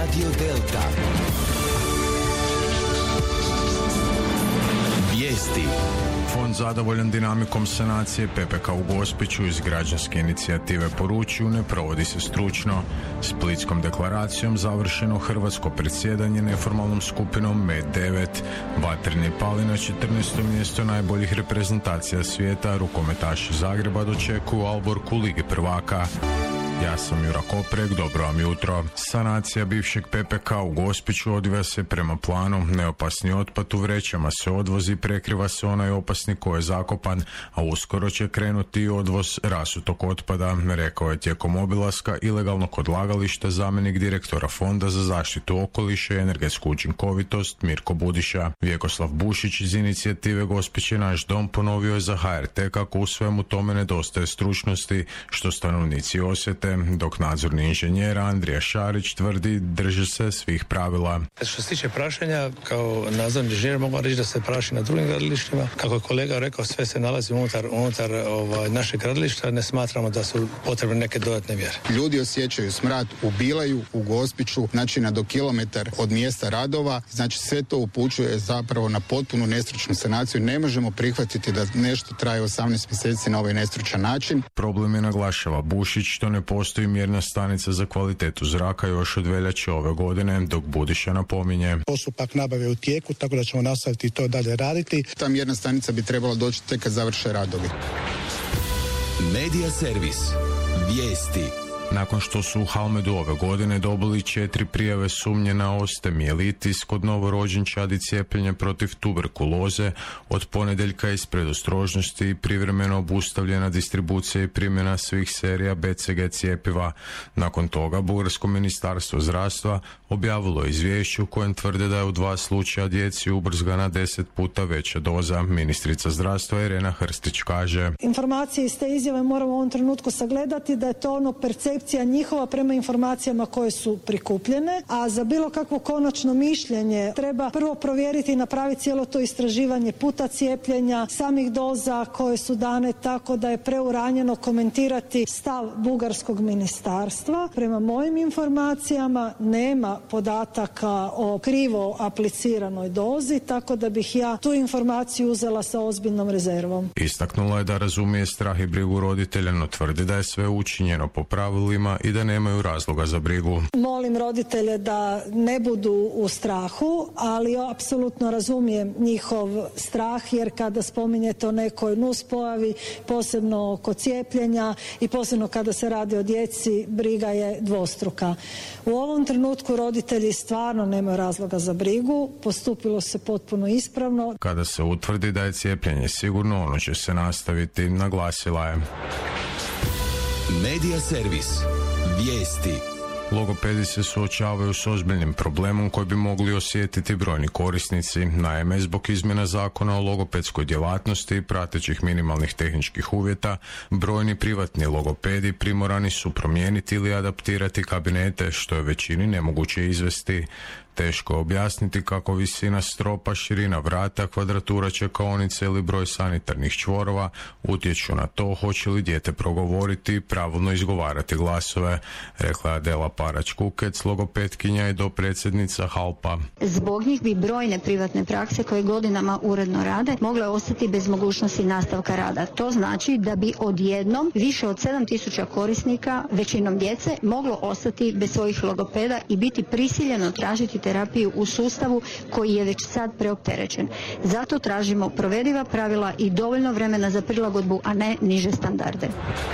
Radio Delta. Vijesti. Fond zadovoljan dinamikom sanacije PPK u Gospiću iz građanske inicijative poručuju ne provodi se stručno. Splitskom deklaracijom završeno hrvatsko predsjedanje neformalnom skupinom MED9. Vatreni pali na 14. mjesto najboljih reprezentacija svijeta, rukometaši Zagreba dočekuju Alborku Lige prvaka. Ja sam Jura Koprek, dobro vam jutro. Sanacija bivšeg PPK u Gospiću odvija se prema planu. Neopasni otpad u vrećama se odvozi, prekriva se onaj opasni koji je zakopan, a uskoro će krenuti i odvoz rasutog otpada, rekao je tijekom obilaska ilegalnog odlagališta zamjenik direktora Fonda za zaštitu okoliša i energetsku učinkovitost Mirko Budiša. Vjekoslav Bušić iz inicijative Gospić je naš dom ponovio je za HRT kako u svemu tome nedostaje stručnosti, što stanovnici osjete, dok nadzorni inženjer Andrija Šarić tvrdi drže se svih pravila. Što se tiče prašenja, kao nadzorni inženjer mogu reći da se praši na drugim gradilištima. Kako je kolega rekao, sve se nalazi unutar našeg gradilišta, ne smatramo da su potrebne neke dodatne mjere. Ljudi osjećaju smrad u Bilaju, u Gospiću, znači na do kilometar od mjesta radova, znači sve to upućuje zapravo na potpunu nestručnu sanaciju. Ne možemo prihvatiti da nešto traje 18 mjeseci na ovaj nestručan način. Problem je, naglašava Bušić, što ne postoji mjerna stanica za kvalitetu zraka još od veljače ove godine, dok Budiša napominje. Postupak nabave u tijeku, tako da ćemo nastaviti to dalje raditi. Ta mjerna stanica bi trebala doći tek kad završe radovi. Medija servis. Vijesti. Nakon što su u Halmedu ove godine dobili 4 prijave sumnje na ostemijelitis kod novorođenčadi i cijepljenja protiv tuberkuloze, od ponedjeljka iz predostrožnosti privremeno obustavljena distribucija i primjena svih serija BCG cijepiva. Nakon toga Bugarsko ministarstvo zdravstva objavilo izvješće u kojem tvrde da je u 2 slučaja djeci ubrzgana 10 puta veća doza. Ministrica zdravstva Irena Hrstić kaže: informacije iz te izjave moramo u ovom trenutku sagledati da je to ono percepcija njihova prema informacijama koje su prikupljene, a za bilo kakvo konačno mišljenje treba prvo provjeriti i napraviti cijelo to istraživanje puta cijepljenja, samih doza koje su dane, tako da je preuranjeno komentirati stav bugarskog ministarstva. Prema mojim informacijama nema podataka o krivo apliciranoj dozi, tako da bih ja tu informaciju uzela sa ozbiljnom rezervom. Istaknula je da razumije strah i brigu roditelja, no tvrdi da je sve učinjeno po pravilima i da nemaju razloga za brigu. Molim roditelje da ne budu u strahu, ali apsolutno razumijem njihov strah, jer kada spominjete o nekoj nuspojavi, posebno oko cijepljenja i posebno kada se radi o djeci, briga je dvostruka. U ovom trenutku roditelji stvarno nemaju razloga za brigu, postupilo se potpuno ispravno. Kada se utvrdi da je cijepljenje sigurno, ono će se nastaviti, naglasila je. Medija servis. Vijesti. Logopedi se suočavaju s ozbiljnim problemom koji bi mogli osjetiti brojni korisnici. Naime, zbog izmjena zakona o logopedskoj djelatnosti i pratećih minimalnih tehničkih uvjeta, brojni privatni logopedi primorani su promijeniti ili adaptirati kabinete, što je većini nemoguće izvesti. Teško je objasniti kako visina stropa, širina vrata, kvadratura čekaonice ili broj sanitarnih čvorova utječu na to hoće li dijete progovoriti i pravilno izgovarati glasove, rekla je Adela Parać-Kukec, logopetkinja i dopredsjednica HALP-a. Zbog njih bi brojne privatne prakse koje godinama uredno rade mogle ostati bez mogućnosti nastavka rada. To znači da bi odjednom više od 7.000 korisnika, većinom djece, moglo ostati bez svojih logopeda i biti prisiljeno tražiti terapiju u sustavu koji je već sad preopterećen. Zato tražimo provediva pravila i dovoljno vremena za prilagodbu, a ne niže standarde.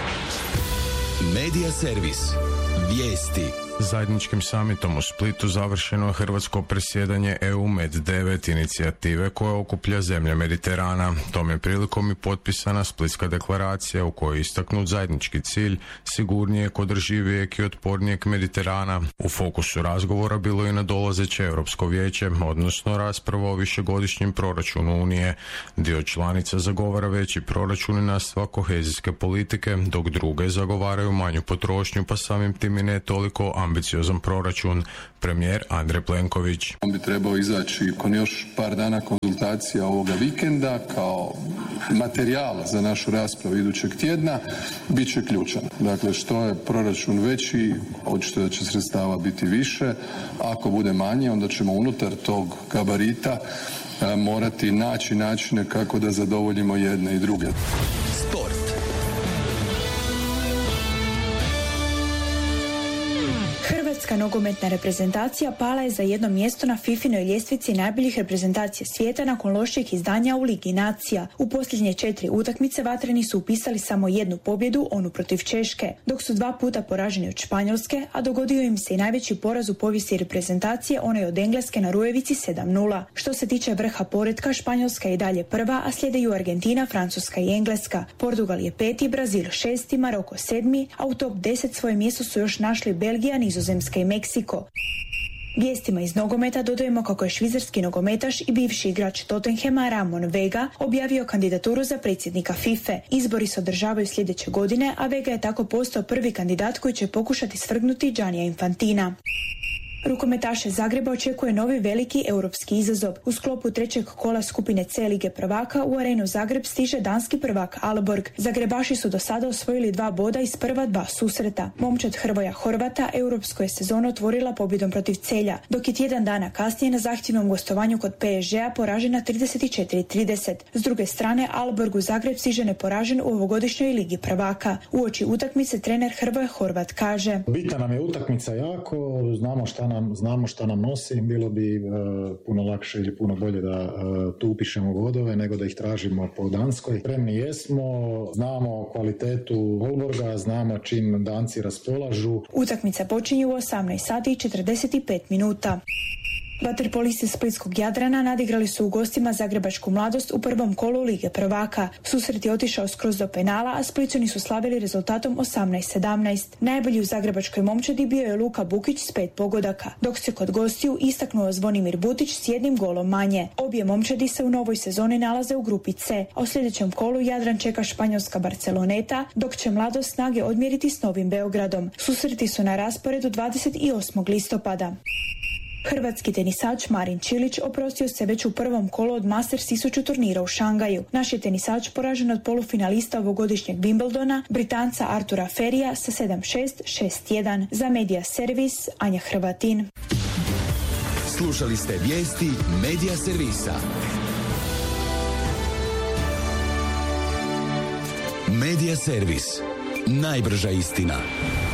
Medija servis. Vijesti. Zajedničkim samitom u Splitu završeno je hrvatsko predsjedanje EU MED9 inicijative koja okuplja zemlje Mediterana. Tom je prilikom i potpisana Splitska deklaracija u kojoj je istaknut zajednički cilj sigurnijeg, održivijeg i otpornijeg Mediterana. U fokusu razgovora bilo je nadolazeće Europsko vijeće, odnosno rasprava o višegodišnjem proračunu Unije. Dio članica zagovara veći proračun i nastavak kohezijske politike, dok druge zagovaraju manju potrošnju, pa samim tim i ne toliko ambiciozan proračun. Premijer Andrej Plenković. On bi trebao izaći nakon još par dana konzultacija ovoga vikenda kao materijala za našu raspravu idućeg tjedna bit će ključan. Dakle, što je proračun veći, očito da će sredstava biti više. Ako bude manje, onda ćemo unutar tog gabarita morati naći načine kako da zadovoljimo jedne i druge. Sport. Hrvatska nogometna reprezentacija pala je za jedno mjesto na FIFA-inoj ljestvici najboljih reprezentacija svijeta nakon lošijeg izdanja u Ligi nacija. U posljednje 4 utakmice vatreni su upisali samo jednu pobjedu, onu protiv Češke, dok su 2 puta poraženi od Španjolske, a dogodio im se i najveći poraz u povijesti reprezentacije, onaj od Engleske na Rujevici 7:0. Što se tiče vrha poretka, Španjolska je i dalje prva, a slijedeju Argentina, Francuska i Engleska. Portugal je 5., Brazil 6., Maroko 7., a u top 10 svoje mjesto su još našli Belgija, Nizozemska i Meksiko. Vijestima iz nogometa dodajemo kako je švicarski nogometaš i bivši igrač Tottenhama Ramon Vega objavio kandidaturu za predsjednika FIFA. Izbori se održavaju sljedeće godine, a Vega je tako postao prvi kandidat koji će pokušati svrgnuti Giannija Infantina. Rukometaše Zagreba očekuje novi veliki europski izazov. U sklopu 3. kola skupine C Lige prvaka u arenu Zagreb stiže danski prvak Aalborg. Zagrebaši su do sada osvojili 2 boda iz prva 2 susreta. Momčad Hrvoja Horvata europsku je sezonu otvorila pobjedom protiv Celja, dok je tjedan dana kasnije na zahtjevnom gostovanju kod PSG-a poražena 34-30. S druge strane, Aalborg u Zagreb stiže neporažen u ovogodišnjoj Ligi prvaka. Uoči utakmice trener Hrvoje Horvat kaže: Bitna nam je utakmica jako, znamo šta nam nosi, bilo bi puno lakše ili puno bolje da tu upišemo bodove nego da ih tražimo po Danskoj. Spremni jesmo, znamo kvalitetu Aalborga, znamo čim Danci raspolažu. Utakmica počinje u 18:45. Vaterpolisti splitskog Jadrana nadigrali su u gostima zagrebačku Mladost u prvom kolu Lige prvaka. Susret je otišao skroz do penala, a Splićani su slavili rezultatom 18-17. Najbolji u zagrebačkoj momčadi bio je Luka Bukić s 5 pogodaka, dok se kod gostiju istaknuo Zvonimir Butić s 1 golom manje. Obje momčadi se u novoj sezoni nalaze u grupi C, a u sljedećem kolu Jadran čeka španjolska Barceloneta, dok će Mladost snage odmjeriti s Novim Beogradom. Susreti su na rasporedu 28. listopada. Hrvatski tenisač Marin Čilić oprostio se već u prvom kolu od Masters 1000 turnira u Šangaju. Naš je tenisač poražen od polufinalista ovogodišnjeg Wimbledona, Britanca Artura Ferija sa 7-6, 6-1. Za Media Servis, Anja Hrvatin. Slušali ste vijesti Media Servisa. Media Servis. Najbrža istina.